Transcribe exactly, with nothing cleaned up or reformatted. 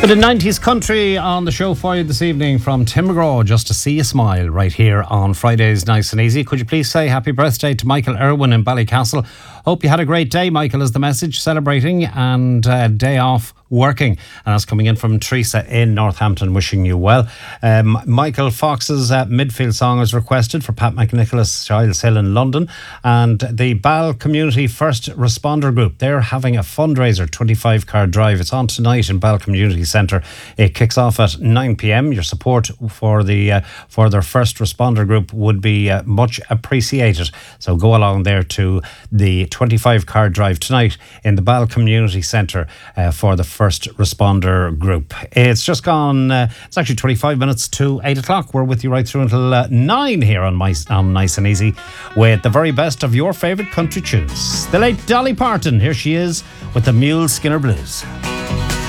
Bit of nineties country on the show for you this evening from Tim McGraw, Just to See You Smile, right here on Fridays Nice and Easy. Could you please say happy birthday to Michael Irwin in Ballycastle? Hope you had a great day, Michael, is the message, celebrating and uh, day off working. And that's coming in from Teresa in Northampton, wishing you well. Um, Michael Fox's uh, midfield song is requested for Pat McNicholas, Giles Hill in London. And the Bal Community First Responder Group, they're having a fundraiser, twenty-five car drive. It's on tonight in Bal Community Centre. It kicks off at nine p.m. Your support for the uh, for their first responder group would be uh, much appreciated. So go along there to the twenty-five car drive tonight in the Bal Community Centre uh, for the first responder group. It's just gone, uh, it's actually twenty-five minutes to eight o'clock. We're with you right through until uh, nine here on, my, on Nice and Easy with the very best of your favourite country tunes. The late Dolly Parton, here she is with the Mule Skinner Blues.